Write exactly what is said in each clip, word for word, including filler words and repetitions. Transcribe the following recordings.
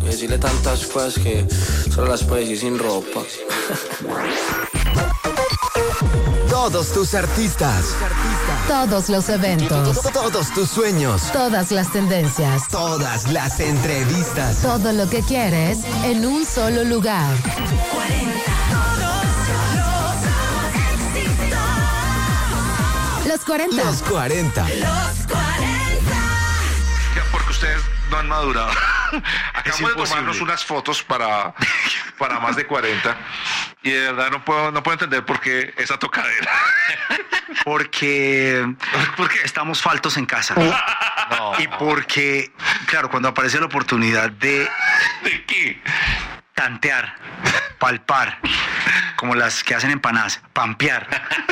decirle tantas cosas que solo las puedo decir sin ropa. Todos tus artistas. Todos los eventos. Todos tus sueños. Todas las tendencias. Todas las entrevistas. Todo lo que quieres en un solo lugar. Los cuarenta. Los cuarenta. Los cuarenta. Porque ustedes no han madurado. Acabamos de imposible. tomarnos unas fotos para, para más de cuarenta y de verdad no puedo, no puedo entender por qué esa tocadera. Porque, porque estamos faltos en casa. No. Y porque, claro, cuando aparece la oportunidad de ¿De qué? tantear, palpar, como las que hacen empanadas, pampear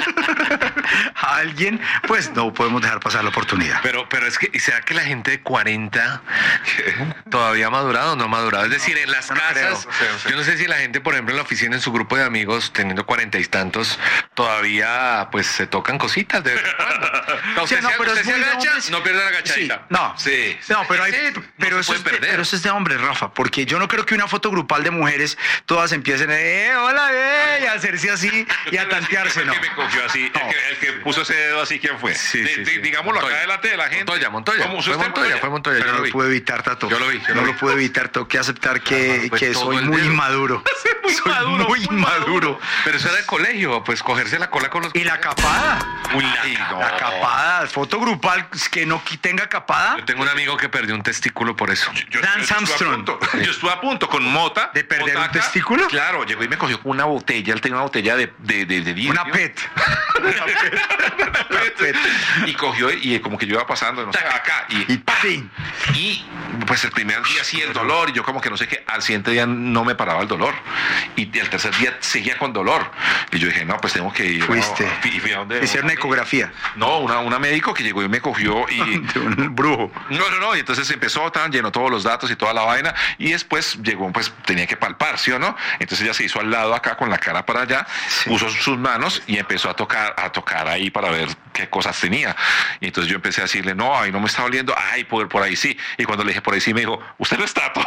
a alguien, pues no podemos dejar pasar la oportunidad. Pero, pero es que, ¿será que la gente de cuarenta todavía ha madurado o no ha madurado? Es decir, en las yo no casas, creo. No sé, no sé. yo no sé si la gente, por ejemplo, en la oficina, en su grupo de amigos, teniendo cuarenta y tantos, todavía, pues, se tocan cositas de vez en cuando. No, Sí, usted no, se, pero usted es se muy de agacha, hombres. no pierde la Sí, agachadita. no, Sí. no, pero hay, Ese pero no eso se es puede de, perder. pero eso es de hombre, Rafa, porque yo no creo que una foto grupal de mujeres todas empiecen, eh, hola, eh, y a hacerse así y a tantearse, El no. que me cogió así, No. el, que, el que puso ese dedo así, ¿quién fue? Sí, Di- sí, di- sí. Digámoslo acá Montoya. delante de la gente. Montoya, Montoya. ¿Cómo? ¿Usted Fue está en Montoya, fue Montoya. Pero Yo no lo lo vi. puedo evitar, Tato. Yo lo vi, yo no lo lo vi. puedo evitar, tengo que aceptar que, Pues que todo soy el muy dedo. inmaduro. Muy soy maduro, muy muy inmaduro. Pero eso era de colegio, pues, cogerse la cola con los... Y la capada. Uy, la Ay, no. La capada, foto grupal que no qui- tenga capada. Yo tengo un amigo que perdió un testículo por eso. Yo, Lance yo estuve a Armstrong. punto, yo estuve a punto con Mota. ¿De perder Mota un acá. testículo? Claro, llegó y me cogió con una botella. Él tenía una botella de, de, de, de vidrio. Una pet. Una pet. Una pet. Y cogió y como que yo iba pasando, no sé, acá. Y, Y ¡ping! y pues el primer día sí el dolor. Y yo como que no sé qué. Al siguiente día no me paraba el dolor. Y el tercer día seguía con dolor. Y yo dije, no, pues tengo que ir. Fuiste. ¿No? Y fui a donde... Hicieron una ecografía. No, una, una médico que llegó y me cogió y... De un brujo. No, no, no, y entonces empezó, tan, llenó todos los datos y toda la vaina, y después llegó, pues tenía que palpar, ¿sí o no? Entonces ella se hizo al lado acá con la cara para allá, Sí. puso sus manos y empezó a tocar, a tocar ahí para ver qué cosas tenía. Y entonces yo empecé a decirle, no, ahí no me está doliendo, ay, por, por ahí sí. Y cuando le dije por ahí sí, me dijo, usted no es Tato.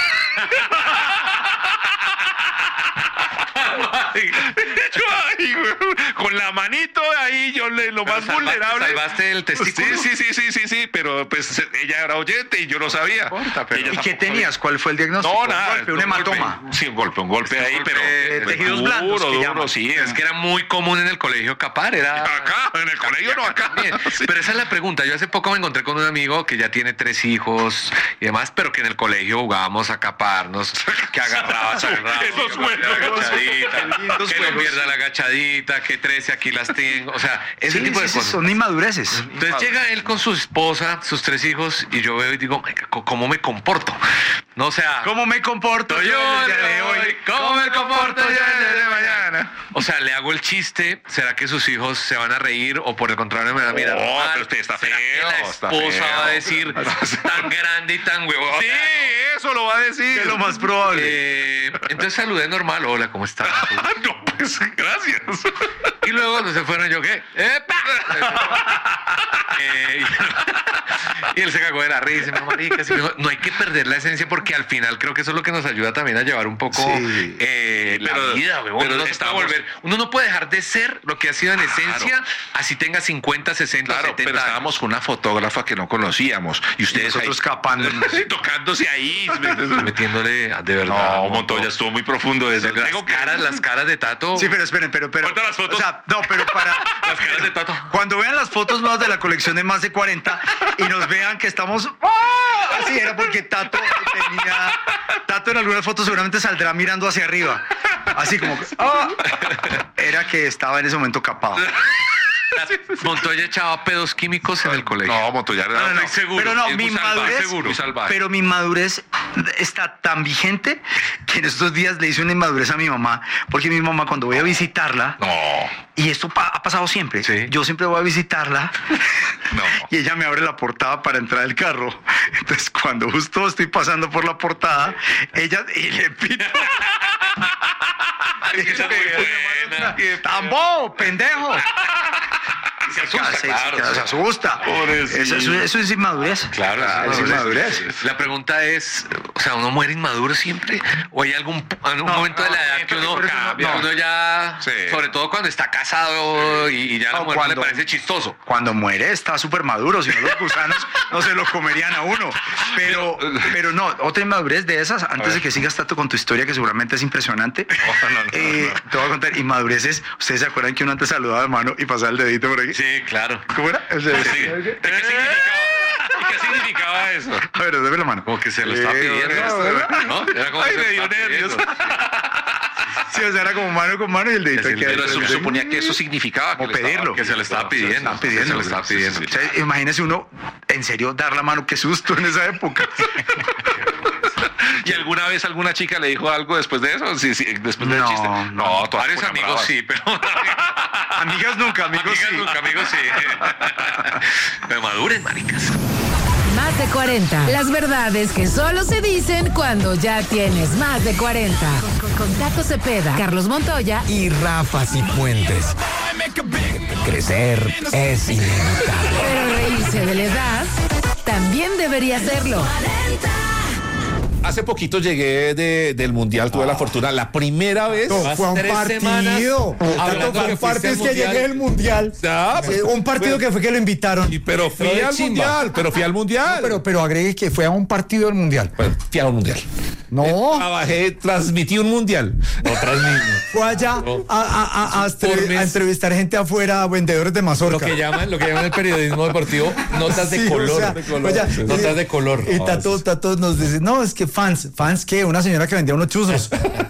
Yo, ay, güey, con la manito ahí, yo le, lo Pero más salvaste- vulnerable. salvaste el testículo. Sí, sí, sí, sí, sí, sí, pero pues ella era oyente y yo no sabía. importa, pero- Ella ¿Y qué tampoco tenías? ¿Cuál fue el sabía. diagnóstico? No, nada. Un golpe, un hematoma. Sí, un golpe, un golpe ahí, golpe, pero. eh, tejidos duro, blandos que duro, llaman. sí. Es que era muy común en el colegio capar, era... Acá, en el colegio no, acá. También. Sí. Pero esa es la pregunta. Yo hace poco me encontré con un amigo que ya tiene tres hijos y demás, pero que en el colegio jugábamos a caparnos, que agarrabas, agarrabas, Esos que juegos. la agachadita, Qué lindos que no juegos. pierda la agachadita, que trece aquí las tengo, o sea, ese Sí, tipo de sí, sí, cosas. son inmadureces. Entonces llega él con su esposa, sus tres hijos, y yo veo y digo, "Marica, ¿cómo me comporto? No, o sea, ¿Cómo me comporto yo el día de hoy? ¿Cómo me comporto yo el día de mañana? O sea, le hago el chiste, ¿será que sus hijos se van a reír o por el contrario me van a mirar? No, mal? pero usted está ¿Será que feo, la está esposa feo. va a decir tan grande y tan huevón? Sí, eso lo va a decir. Es lo más probable. Eh, entonces saludé normal, hola, ¿cómo estás? Ah, no, pues gracias. Y luego cuando se fueron, yo, ¿qué? ¡Epa! Eh, y él se cagó de la risa, me marica, así me dijo, no hay que perder la esencia porque al final creo que eso es lo que nos ayuda también a llevar un poco Sí. eh, la Pero- vida, huevón. pero Uno, no se estamos- puede volver- uno no puede dejar de ser lo que ha sido en esencia, así tenga cincuenta, sesenta, Claro, setenta pero años. estábamos con una fotógrafa que no conocíamos y ustedes nosotros ahí capándonos. tocándose ahí. Metiéndole, ah, de verdad. No, Montoya estuvo muy profundo desde Las caras, las caras de Tato. Sí, pero esperen, pero, pero. Cuenta las fotos. O sea, no, pero para. Las caras de Tato. Cuando vean las fotos nuevas de la colección de más de cuarenta y nos vean que estamos. ¡Ah! Así era porque Tato tenía. Tato en algunas fotos seguramente saldrá mirando hacia arriba. Así como. que, ¡ah! Era que estaba en ese momento capado. Montoya echaba pedos químicos en el colegio. No, Montoya era No, no, no. estoy seguro. Pero no, Es mi muy salvaje, madurez, seguro, muy salvaje. pero mi madurez está tan vigente que en estos días le hice una inmadurez a mi mamá, porque mi mamá cuando voy a visitarla, No. y esto pa- ha pasado siempre, Sí. yo siempre voy a visitarla No. y ella me abre la portada para entrar al carro. Entonces cuando justo estoy pasando por la portada, ella y le pito. Esa es muy buena. ¡Tambo, pendejo! Se asusta, se, claro. se asusta. Pobrecito. Eso, eso, eso es inmadurez. Claro, Claro, es es inmadurez. inmadurez. La pregunta es, o sea, ¿uno muere inmaduro siempre? ¿O hay algún, algún No, momento de la no, edad que uno pero eso no- cambia? no. Uno ya, Sí. sobre todo cuando está casado y, y ya la No, mujer cuando- le parece chistoso. Cuando muere está súper maduro, si no los gusanos no se lo comerían a uno. Pero, pero no, otra inmadurez de esas, antes de que sigas tanto con tu historia, que seguramente es impresionante, No, no, no, eh, no. te voy a contar, inmadureces, ¿ustedes se acuerdan que uno antes saludaba de mano y pasaba el dedito por aquí? Sí, claro. ¿Cómo era? El dedito. Sí. ¿Y qué significaba? ¿Y qué significaba eso? A ver, dame la mano. Como que se lo estaba Eh, pidiendo. ¿no? ¿No? Era como Ay, que se me dio lo estaba nervios. pidiendo. Sí, o sea, era como mano con mano y el dedito Sí, aquí. Pero eso adentro. suponía que eso significaba Como que le estaba- pedirlo. Que se lo estaba pidiendo. Estaba pidiendo. Que se lo estaba pidiendo. O sea, imagínese uno, en serio, dar la mano, qué susto en esa época. ¿Y alguna vez alguna chica le dijo algo después de eso? Sí, sí, después del No, chiste. no. No, todas Varios se amigos enamoraban. sí, pero... Amigas nunca, amigos Amigas sí. nunca, amigos sí. Pero maduren, maricas. Más de cuarenta. Las verdades que solo se dicen cuando ya tienes más de cuarenta. Con, con- con Tato Cepeda, Carlos Montoya y Y Rafa Cifuentes. Crecer es inevitable. pero reírse de la edad también debería serlo. Hace poquito llegué de- del Mundial, tuve la fortuna, la primera vez. No, fue a un tres partido. semanas Tanto hablando fue que un fuiste partido al es que Mundial. llegué del Mundial. Ah, Sí, un partido que fue que lo invitaron. Y- pero fui Pero de al chimba. Mundial, pero fui al Mundial. Pero, pero agregue que fue a un partido del Mundial. Bueno, fui a un Mundial. No, Trabajé, transmití un Mundial. No transmito. fue allá a, a- a- a estre- Por mes. a entrevistar gente afuera, a vendedores de Lo mazorca. que llaman, lo que llaman el periodismo deportivo, notas de Sí, o color. sea, de color. oye, Notas de color. Y Tato, Tato nos dice, no, es que fans, fans qué, una señora que vendía unos chuzos.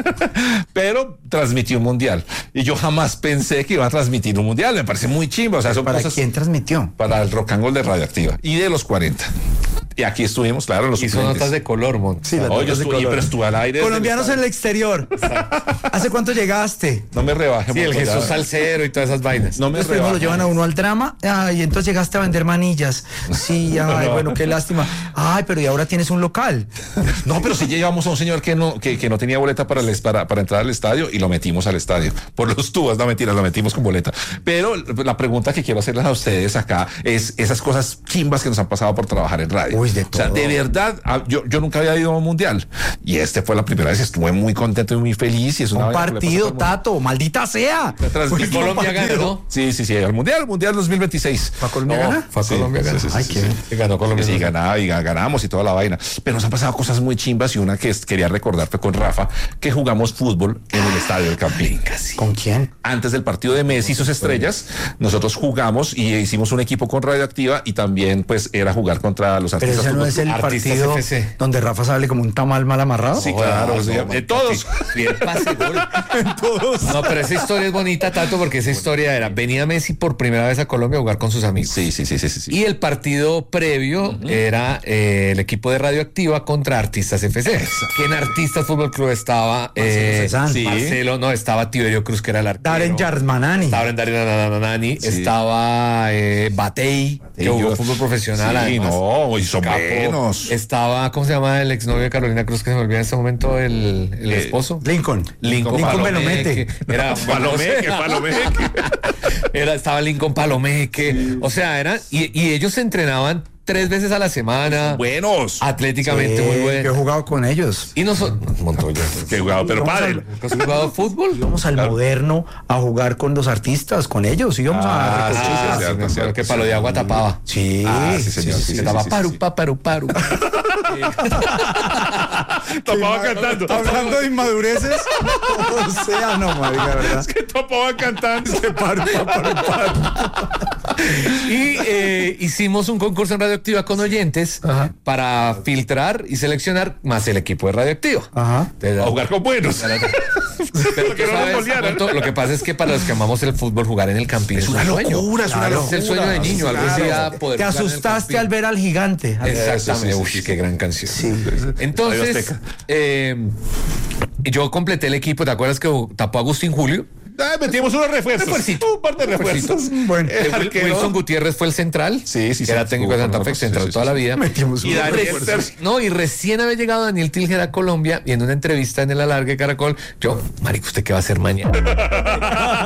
Pero transmití un Mundial. Y yo jamás pensé que iba a transmitir un Mundial. Me parece muy chimba. O sea, son ¿Para cosas quién transmitió? para el rock and roll de Radioactiva. Y de los cuarenta. Y aquí estuvimos, claro, en los Hizo suplentes. notas de color, Mon. Sí, las No, yo notas de estuve, color. pero estuve al aire. desde Colombianos en el el exterior. ¿Hace cuánto llegaste? No me rebaje. Sí, el Montoya. Jesús Salcero y todas esas vainas. No me Después no lo rebaje. llevan a uno al drama. Ay, entonces llegaste a vender manillas. Sí, ay, bueno, qué lástima. Ay, pero y ahora tienes un local. No, pero sí llevamos a un señor que no, que, que no tenía boleta para, el, es- para, para entrar al estadio y lo metimos al estadio. Por los tubos, no mentiras, lo metimos con boleta. Pero la pregunta que quiero hacerles a ustedes acá es esas cosas chimbas que nos han pasado por trabajar en radio. Uy, de O sea, todo. de verdad, a- yo, yo nunca había ido a un mundial. Y este fue la primera vez, estuve muy contento y muy feliz. Y es una Un vaina que le pasa a partido, todo el mundo. Tato, maldita sea. transmisión. Fue un Colombia partido. ganó, ¿no? Sí, sí, sí, al mundial, el mundial dos mil veintiséis. ¿Fue a Colombia No, gana? Fue a sí, Colombia sí, gana. sí, sí, Ay, sí, qué sí. bien. Y ganó Colombia. Sí, ganaba y ga- ganamos y toda la vaina. Pero nos han pasado cosas muy chimbas y una que es- quería recordar fue con Rafa, que jugamos fútbol en el estadio del Campín. ¿Con quién? Antes del partido de Messi y sus estrellas, nosotros jugamos y hicimos un equipo con Radioactiva y también pues era jugar contra los Pero artistas. ese no es el Artistas partido F C. donde Rafa sale como un tamal mal amarrado. Sí, claro, sí, de todos. Bien pase gol. No, pero esa historia es bonita, Tato, porque esa historia era, venía Messi por primera vez a Colombia a jugar con sus amigos. Sí, sí, sí, sí, sí, sí. Y el partido previo era eh, el equipo de Radioactiva contra Artistas F C. Que en Artistas Fútbol Club estaba eh, Cezanne. sí. Marcelo, no, estaba Tiberio Cruz, que era el arquero. Darren Yarmanani. Estaba en Darren Nananani, Sí. estaba eh, Batey, que jugó Ellos- fútbol profesional. Sí, además. no, y son Capo. buenos. Estaba, ¿cómo se llama el exnovio de Carolina Cruz que se me olvida en este momento? El, el Eh, esposo. Lincoln. Lincoln, Lincoln Palomeque. Belomeque. Era Palomeque, Palomeque. Era, estaba Lincoln Palomeque. O sea, eran, y, y ellos se entrenaban tres veces a la semana. Buenos. Atléticamente muy Yo he buenos. jugado con ellos. Y nosotros, Montoya, Qué jugado, pero Vamos padre. ¿has jugado fútbol? Íbamos al moderno a jugar con los artistas, con ellos. Íbamos Ah, a sí, recochizas. sí, cierto, me acuerdo cierto, que palo de agua tapaba. Sí, Ah, sí, señor, sí, Se sí, daba sí, paru, sí. pa, paru, paru. Topaba cantando. Hablando de inmadureces. O sea, no, marica, ¿verdad? Que topaba cantando. Y eh, hicimos un concurso en Radioactiva con oyentes para filtrar y seleccionar más el equipo de Radioactiva. Ajá. Entonces, A jugar con buenos. Pero que tú no nos sabes, golearan. Monto, lo que pasa es que para los que amamos el fútbol, jugar en el Campín es, un sueño. es una Claro. Es el sueño de niño, algún Claro. día poder Te jugar en el asustaste Campín. al ver al gigante. Exactamente. Eso sí, Uy, sí, sí, qué sí. gran canción. Radio Entonces, Azteca. eh, yo completé el equipo. ¿Te acuerdas que tapó Agustín Julio? Ah, metimos unos refuerzos. Refuercito. Un par de refuerzos. Bueno, Eh, El Wil- arquero. Wilson Gutiérrez fue el central. Sí, sí, que sí. era técnico de Santa Fe, Sí, central sí, toda sí, la sí. vida. metimos Y, un Daniel- refuerzos. no, y recién había llegado Daniel Tilger a Colombia y en una entrevista en el Alargue Caracol, yo, marico, ¿usted qué va a hacer mañana?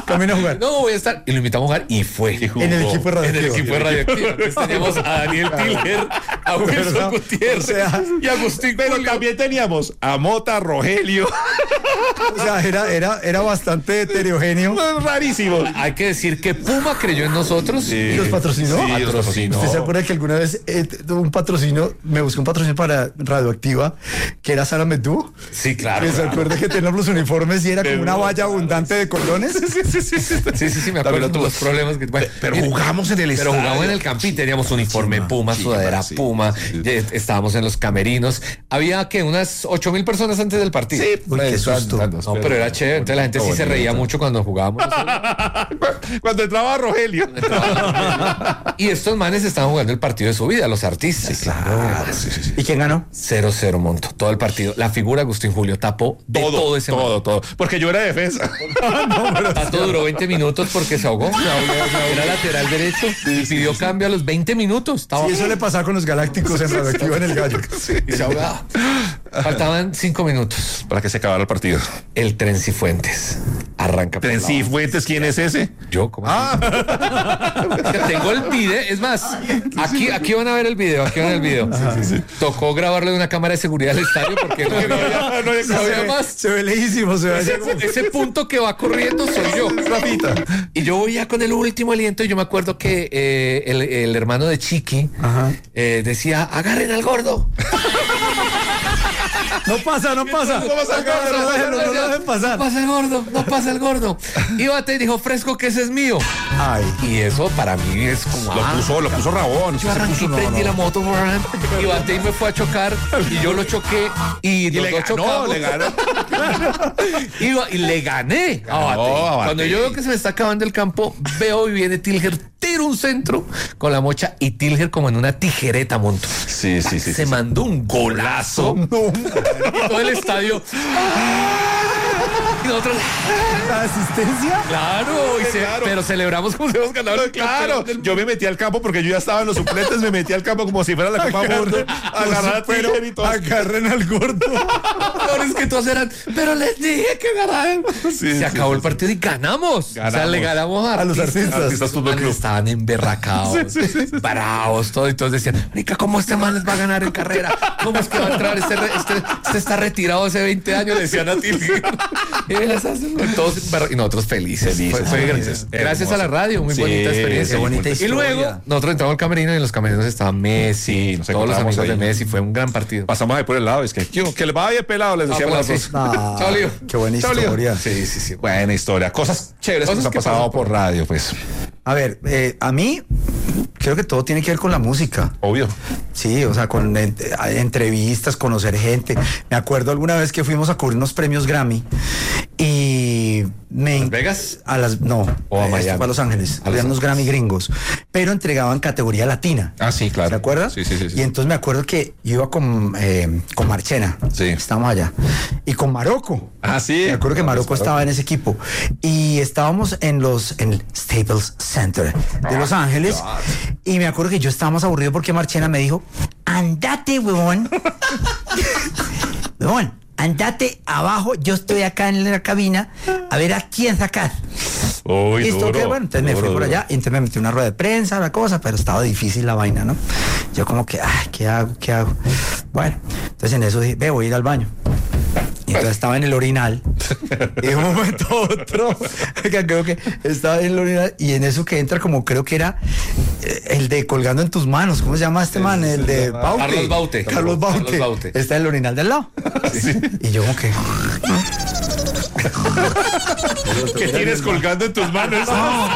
camino a jugar. No, voy a estar. Y lo invitamos a jugar y fue. En el equipo de En Radioactiva. el equipo de Radioactiva. Entonces teníamos a Daniel Tilger, a Wilson ¿Verdad? Gutiérrez O sea, y a Agustín Pero Julio. también teníamos a Mota, Rogelio. O sea, era, era, era bastante heterogéneo. Rarísimo. Hay que decir que Puma creyó en nosotros. ¿Y los patrocinó? Sí, los patrocinó. ¿Usted se acuerda que alguna vez eh, tuvo un patrocinio, me busqué un patrocinio para Radioactiva, que era Sara Medú? Sí, claro. Que se acuerda que teníamos los uniformes y era como una valla abundante de cordones. Sí, sí, sí, sí, sí, me acuerdo de los problemas que bueno, Pero mire, jugamos en el Pero estadio. jugamos en el Campín, teníamos uniforme Puma, sí, sudadera sí, Puma, sí. ya estábamos en los camerinos. Había que unas ocho mil personas antes del partido. Sí, Uy, qué pues, susto. ando, No, pero era chévere, entonces la gente sí se reía bonito. mucho cuando jugábamos. Cuando entraba Rogelio. Y estos manes estaban jugando el partido de su vida, los artistas. Claro, sí, sí, sí. ¿Y quién ganó? cero cero monto, todo el partido. La figura Agustín Julio tapó de todo, Todo, ese todo, todo. Porque yo era defensa. Tato duró veinte minutos porque se ahogó. Era lateral derecho y pidió cambio a los veinte minutos. Estaba Sí, eso le pasaba con los Galácticos en Radioactiva en el Gallo. y se ahogaba. Faltaban cinco minutos. Para que se acabara el partido. El Tren Cifuentes arranca por la Trencifuentes, ¿quién es ese? Yo, ¿cómo? Ah, Es que tengo el video, es más, aquí, aquí van a ver el video, aquí van a ver el video. Tocó grabarlo de una cámara de seguridad del estadio porque no había, no había- no había se, ve, más. se ve lejísimo, se ve Ese, allá como- ese punto que va corriendo soy yo. Rafita. Y yo voy ya con el último aliento y yo me acuerdo que eh, el, el hermano de Chiqui Ajá. eh, decía, agarren al gordo. No pasa, no pasa. No pasa, No pasa, no pasa, no lo dejen No pasar. pasa el gordo, no pasa el gordo. Y bate y dijo, fresco que ese es mío. Ay. Y eso para mí es como... Lo ah, puso, lo puso Rabón. yo arranqué y Se puso- no, prendí no. la moto Moran, y bate y me fue a chocar y yo lo choqué y, Y los le dos ganó, chocamos. le ganó. Iba- y le gané a Ganó Bate. a Bate. Cuando yo veo que se me está acabando el campo, veo y viene Tilger, tiro un centro con la mocha y Tilger como en una tijereta monto. Sí, sí, sí. Se sí. mandó un golazo. Y todo el estadio. Y nosotros, ¿La asistencia? claro, y se- Claro. pero celebramos como si hubiéramos ganado el Claro, campeón del yo me metí al campo porque yo ya estaba en los suplentes, me metí al campo como si fuera la Copa Mundo, agarrar a Pero Tiger y todo. agarren al gordo. Peores que todos eran, pero les dije que ganaran. Sí, se sí, acabó sí, el partido y ganamos. O sea, Ganamos. le ganamos a, A los artistas. Artistas Fútbol Manes Club. estaban emberracados, bravos, todo. Y todos decían, marica, ¿cómo este man les va a ganar en carrera? ¿Cómo es que va a entrar? Este, re- este, este está retirado hace veinte años, le decían a Tilger. Y les hacen- todos embarra- y nosotros felices. Felices, Fue- fue felices. gracias a la Hermoso. radio, muy Sí, bonita experiencia. qué bonita y historia. luego nosotros entramos al camerino y en los camerinos estaba Messi, Sí, nos todos los encontramos amigos de ahí. Messi. Fue un gran partido. Pasamos ahí por el lado, es que, que, que le vaya pelado, les Ah, decíamos pues, las sí. dos. Ah, Chao, Lío. qué buena Chao, Lío. historia. Sí, sí, sí. Buena historia, cosas chéveres Cosas que nos que han pasado pasan por radio, pues. A ver, eh, a mí creo que todo tiene que ver con la música. Obvio. Sí, o sea, con ent- entrevistas, conocer gente. Me acuerdo alguna vez que fuimos a cubrir unos premios Grammy y me... ¿Las Vegas? A las, no, ¿O a esto Miami? fue a Los Ángeles. A Los Había unos Grammy gringos, pero entregaban categoría latina. Ah, sí, claro. ¿Se acuerdan? Sí, sí, sí. sí. Y entonces me acuerdo que yo iba con, eh, con Marchena. Sí. Estábamos allá. Y con Marocco. Ah, sí. Me acuerdo que Marocco estaba en ese equipo. Y estábamos en los en el Staples Center de Los Ángeles. Y me acuerdo que yo estaba más aburrido porque Marchena me dijo, andate, huevón. Huevón, andate abajo. Yo estoy acá en la cabina a ver a quién sacar. Uy, Listo, duro, ok, bueno, entonces me duro, fui por duro. allá, y entonces me metí en una rueda de prensa, la cosa, pero estaba difícil la vaina, ¿no? Yo como que, ay, ¿qué hago? ¿Qué hago? Bueno, entonces en eso dije, ve, voy a ir al baño. Y entonces estaba en el orinal. Y de un momento a otro, que creo que estaba en el orinal, y en eso que entra como creo que era eh, el de colgando en tus manos. ¿Cómo se llama este man? El de Baute. Carlos Baute. Carlos Baute. Carlos Baute. Está en el orinal del lado. Y yo como que... ¿Qué tienes colgando en tus manos?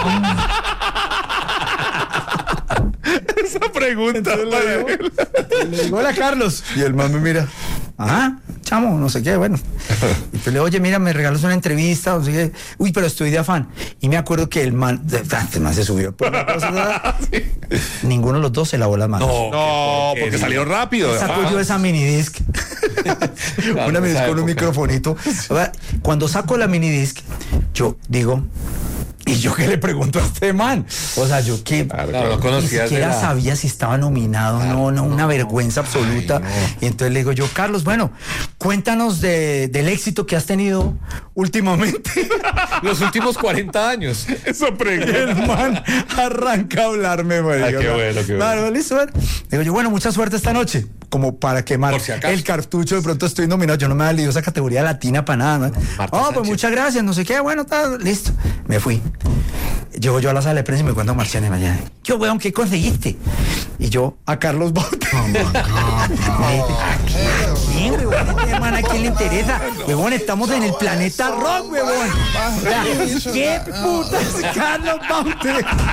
Esa pregunta. para él. Le digo, hola Carlos. Y el man me mira, ajá, chamo, no sé qué, bueno. Y pues le digo, oye, mira, me regalas una entrevista, no sé qué. Uy, pero estoy de afán. Y me acuerdo que el man, el man se subió. Por una cosa, ninguno de los dos se lavó las manos. No, porque salieron rápido. Saco Ah. yo esa minidisc. Una minidisc esa con un época. microfonito. O sea, cuando saco la minidisc, yo digo, ¿y yo qué le pregunto a este man? O sea, yo qué. Claro, Claro, no Ni conocías de siquiera la- sabía si estaba nominado, no, no, una vergüenza absoluta. Y entonces le digo yo, Carlos, bueno, cuéntanos de, del éxito que has tenido últimamente. Los últimos cuarenta años. Eso pregunta. El man arranca a hablarme, marica. Ah, qué bueno, qué bueno. Claro, listo, bueno. Digo yo, bueno, mucha suerte esta noche. Como para quemar Por si acaso. el cartucho, de pronto estoy nominado. Yo no me he valido esa categoría latina para nada, ¿no? Marta Oh, pues Sánchez. muchas gracias, no sé qué, bueno, está, listo. Me fui. Llego yo a la sala de prensa y me cuento a Marciana y mañana. Yo, weón, ¿qué conseguiste? Y yo, a Carlos Baute. ¿A quién, weón? Este hermano, ¿a quién le interesa? Weón, estamos en el planeta rock, weón. O sea, ¿qué putas Carlos Baute?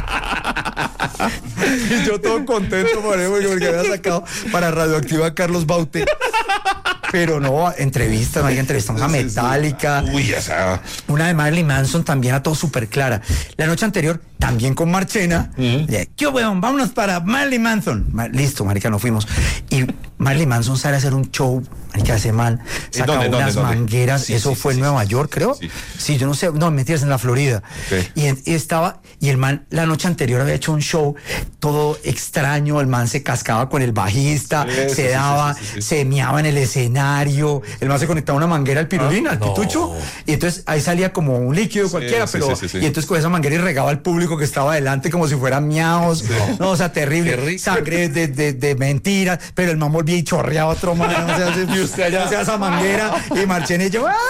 Y yo todo contento por él, porque había sacado para Radioactiva a Carlos Baute. Pero no, entrevistas, no hay entrevistamos a Metallica. Uy, esa. Una de Marilyn Manson también a todo súper clara. La noche anterior, también con Marchena. Mm. de, ¿Qué weón? Vámonos para Marilyn Manson. Ma- Listo, marica, nos fuimos. Y Marilyn Manson sale a hacer un show, marica, ese man saca dónde, dónde, unas dónde? mangueras. Sí, Eso sí, fue sí, en Nueva sí, York, creo. sí. Sí, yo no sé, no, mentiras, en la Florida. Ok. Y, en- y estaba, y el man la noche anterior había hecho un show todo extraño. El man se cascaba con el bajista, Sí, sí, se sí, daba, sí, sí, sí. se meaba en el escenario. El man se conectaba a una manguera al pirulín, al no. pitucho. Y entonces ahí salía como un líquido cualquiera, sí, pero. sí, sí, sí. Y entonces con esa manguera y regaba al público que estaba adelante como si fueran miaos. No, o sea, terrible. Qué rico. Sangre de, de, de mentiras. Pero el man volvía y chorreaba a otro man. O sea, Y usted allá. hacía esa manguera y Marchena y yo. ¡ay!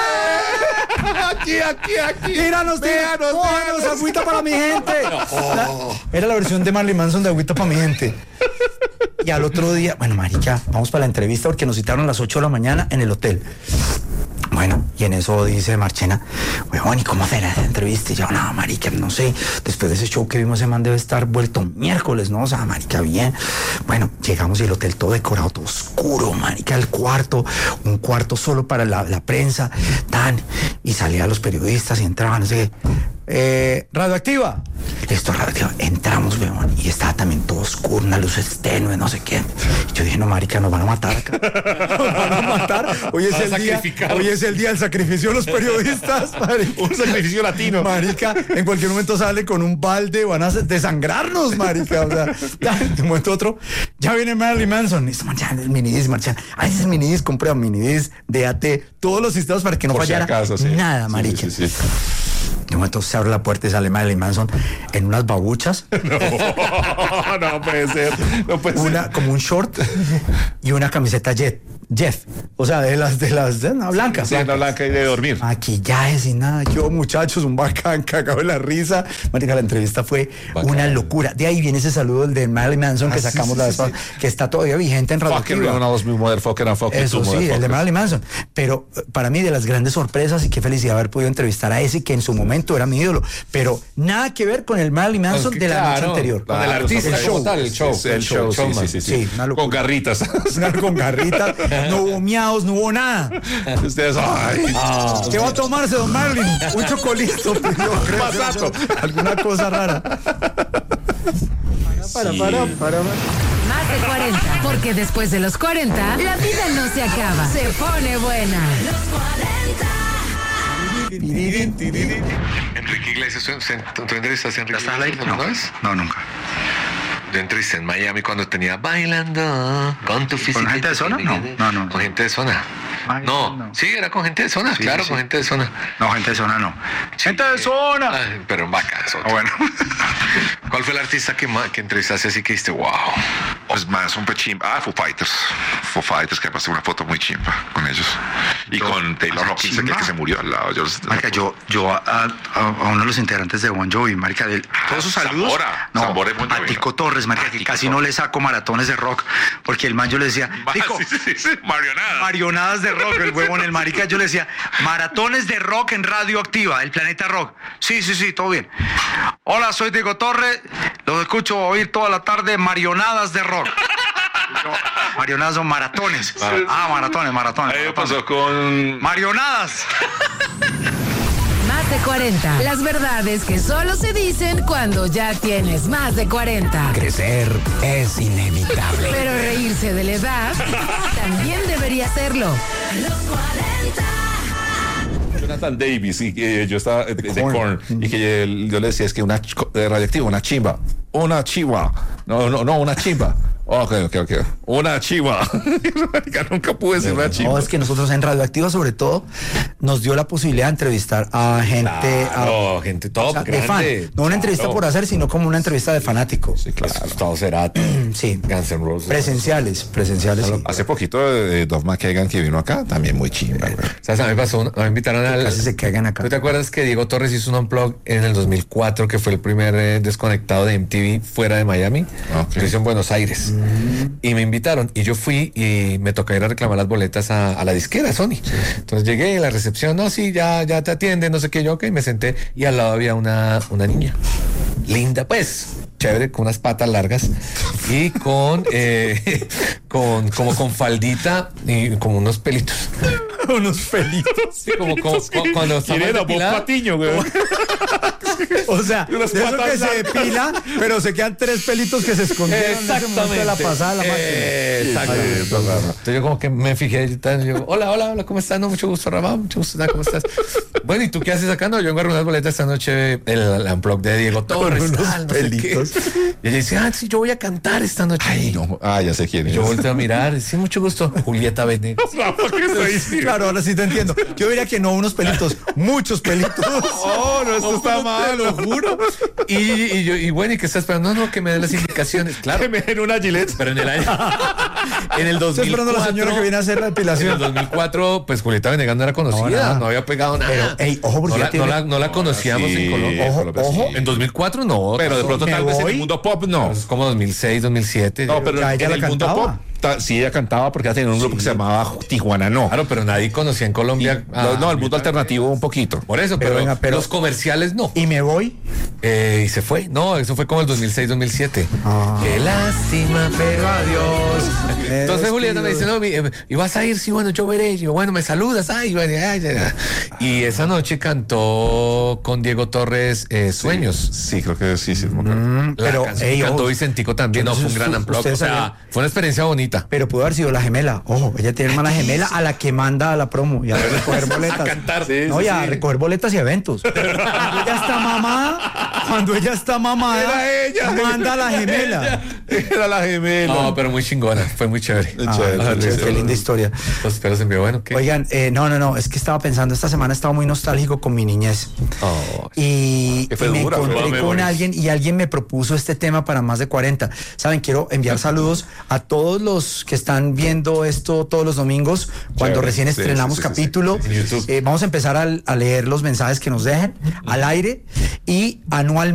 Aquí, aquí, aquí. Tíranos, tíranos, tíranos, agüita para mi gente. La- era la versión de Marilyn Manson de agüita para mi gente. Y al otro día, bueno, marica, vamos para la entrevista porque nos citaron a las ocho de la mañana en el hotel. Bueno, y en eso dice Marchena, weón, ¿y cómo será esa entrevista? Y yo, no, marica, no sé. Después de ese show que vimos, ese man debe estar vuelto miércoles, ¿no? O sea, marica, bien. Bueno, llegamos y el hotel todo decorado, todo oscuro, marica, el cuarto, un cuarto solo para la, la prensa, tan. Y salían los periodistas y entraban, no sé qué. Eh, Radioactiva. Esto, Radioactiva. Entramos, weón, y estaba también todo oscuro, una luz tenue, no sé qué. Y yo dije, no, marica, nos van a matar acá. Nos van a matar. Hoy es Van a el día, sacrificar. hoy es el día del sacrificio de los periodistas, marica. Un sacrificio latino. Marica, en cualquier momento sale con un balde, van a desangrarnos, marica. O sea, ya, de un momento a otro, ya viene Marilyn Manson. Y esto, man, ya, el minidisc, marchan. Ah, ese es el minidisc, compré un minidisc, D A T, todos los sistemas para que no Por si fallara acaso, sí. nada, Sí, marica. sí, sí, sí. De momento se abre la puerta y sale Marilyn Manson en unas babuchas, No, no puede ser. No puede una, ser. como un short y una camiseta Jet, Jeff. O sea, de las de las de una blanca. Sí, una blanca y de dormir. Maquillaje sin nada. Yo, muchachos, un bacán, cagado de la risa. Marica, la entrevista fue Bacán. una locura. De ahí viene ese saludo del de Marilyn Manson que Ah, sí, sacamos sí, la sí, vez pasada, sí. que está todavía vigente en Fucking Radioactiva. real, was mi motherfucker and fucking Eso two sí, el de motherfuckers. Marilyn Manson. Pero eh, para mí de las grandes sorpresas y qué felicidad haber podido entrevistar a ese que en su momento era mi ídolo. Pero nada que ver con el Marilyn Manson que de la noche claro, anterior. con el artista el como show. tal, el show. Sí, el show, sí, showman. sí, sí, Sí, una locura. Con garritas. Con garritas, no hubo miados, no hubo nada. Ustedes, ay. ¿Qué va a tomarse, don Marilyn? Un chocolito, pues, yo creo. Pasato. Alguna cosa rara. Para, para, para, para. Más de cuarenta, porque después de los cuarenta, la vida no se acaba, se pone buena. Enrique Iglesias, ¿tú, tú entrevistaste a Enrique ¿Estás al aire? Iglesias alguna vez? No, nunca. Yo entrevisté en Miami cuando tenía Bailando con tu física. gente de zona? No, no, no. Con gente de zona. Bailando. No, sí, era con gente de zona, Sí, claro, sí, con sí. gente de zona. No, gente de zona no. ¡Gente de zona! Ay, pero en vaca, es otro. Ah, bueno. ¿Cuál fue el artista que, ma- que entrevistaste así que dijiste, wow? Pues más un pechimba. Ah, Foo Fighters. Foo Fighters, que pasé una foto muy chimpa con ellos. Y Yo- con Taylor ¿Ah, Hawkins, chimba? que, que se murió al lado. Yo, Marica, yo, yo a, a- a uno de los integrantes de Bon Jovi, marica, de todos sus saludos. Zamora, no, Zamora es Bon Jovi, a Tico ¿no? Torres, marica, A que Tico casi Torres. no le saco maratones de rock, porque el man yo le decía, Tico, sí, sí, sí, sí, marionada. marionadas de rock, el huevón, el marica, yo le decía, maratones de rock en Radioactiva, el Planeta Rock. Sí, sí, sí, todo bien. Hola, soy Tico Torres, los escucho oír toda la tarde, marionadas de rock. Yo, marionadas son maratones. Ah, maratones, maratones. A mí me maratones. pasó con... Marionadas. Más de cuarenta, las verdades que solo se dicen cuando ya tienes más de cuarenta. Crecer es inevitable. Pero reírse de la edad también debería serlo. Jonathan Davis, y que yo estaba eh, de, de Korn. Korn, y que yo, yo le decía, es que una ch- eh, radioactiva, una chimba, una chiva, no, no, no, una chimba. Ok, ok, ok. Una chiva. Nunca pude decir una chiva. No, es que nosotros en Radioactiva, sobre todo, nos dio la posibilidad de entrevistar a gente. Claro, a, gente top, o sea, de grande. fan. No una entrevista Claro. por hacer, sino como una entrevista de fanático. Sí, claro. Gustavo Cerati, Sí. Guns N' Roses. Presenciales, presenciales. Sí. Hace poquito de Duff McKagan que vino acá, también muy chimba. güey. ¿Sabes? A mí me pasó, una- me invitaron al... Casi se caigan acá. ¿Tú te acuerdas que Diego Torres hizo un unplug en el dos mil cuatro, que fue el primer eh, desconectado de M T V fuera de Miami? Ok. Lo hizo en Buenos Aires. Y me invitaron y yo fui y me tocó ir a reclamar las boletas a, a la disquera Sony. Entonces llegué a la recepción, no, sí, ya, ya te atienden, no sé qué, yo, ok, me senté y al lado había una, una niña. Linda, pues, chévere, con unas patas largas y con, eh, con como con faldita y como unos pelitos. Unos pelitos. Sí, como, como, como cuando está ¿Quién mal era? Bob depilada. Patiño, güey. O sea, de Unas eso patas que se largas. depila, pero se quedan tres pelitos que se escondieron en ese momento de la pasada de la máquina. Exactamente. Entonces yo como que me fijé y tal, yo, hola, hola, hola, ¿cómo estás? No, mucho gusto, Ramón, mucho gusto, ¿cómo estás? Bueno, ¿y tú qué haces acá? No, yo vengo a arreglar unas boletas esta noche, el, el unplug de Diego Torres, unos tal, no sé qué. pelitos. Y ella dice, ah, sí, yo voy a cantar esta noche. Ay, no. Ah, ya sé quién es. Yo volteo a mirar, sí, mucho gusto, Julieta Venegas. Claro, ahora sí te entiendo. Yo diría que no unos pelitos, muchos pelitos. Oh, no, esto está Te mal. lo juro. Y, y yo, y bueno, ¿y qué estás esperando? No, no, que me den las indicaciones. Claro. Que me den una Gillette. Pero en el año. En el dos Estoy mil cuatro. esperando a la señora que viene a hacer la En el depilación. dos mil cuatro, pues Julieta Venegas no era conocida, No, no, nada. había pegado nada. Pero, ey, ojo, porque no, ya la, tiene- no, la, no la conocíamos sí, en Colombia. Ojo, Colombia, ojo. sí. En dos mil cuatro no. Pero de pronto Me tal vez en voy. el mundo pop no. Es como dos mil seis, dos mil siete. No, pero Ya en ella el la mundo cantaba. pop, ta- sí, ella cantaba porque ella tenía un grupo que se llamaba Tijuana No. Claro, pero nadie conocía en Colombia. No, a- no, el mundo alternativo un poquito. Por eso, Pero pero, venga, pero- los comerciales no. Y me voy. Eh, y se fue. No, eso fue como el dos mil seis, dos mil siete. Ah. Qué lástima, pero adiós. Me Entonces Julieta me dice, despido. no, mi- eh, ¿y vas a ir? Sí, bueno, yo veré. Y yo, bueno, me saludas. Ay, bueno, ay, ay, ay. Y esa noche cantó con Diego Torres eh, Sueños. Sí, creo que sí, sí. me acuerdo. La Pero, canción ey, que cantó ojo, Vicentico también. No, fue un entonces, gran u- unplug. O ustedes sea, sabían- fue una experiencia bonita. Pero pudo haber sido la gemela. Ojo, ella tiene hermana gemela a la que manda a la promo y a recoger boletas. A cantar. No, Sí, y a sí. recoger boletas y eventos. Cuando ella está mamada, cuando ella está mamada, Era ella. manda a la gemela. Era la gemela. No, pero muy chingona. Fue muy chévere. Ah, Chévere, qué- chévere. qué linda historia. Los pelos envió. Bueno, ¿qué? Oigan, eh, no, no, no, es que estaba pensando, esta semana estaba muy nostálgico con mi niñez. Oh, Y, Que fue y me dura, encontré fue con memorias. alguien y alguien me propuso este tema para más de cuarenta. Saben, quiero enviar saludos a todos los que están viendo esto todos los domingos cuando Chévere. recién Sí, estrenamos sí, sí, sí, capítulo. sí. En YouTube. Eh, vamos a empezar a, a leer los mensajes que nos dejen al aire y anualmente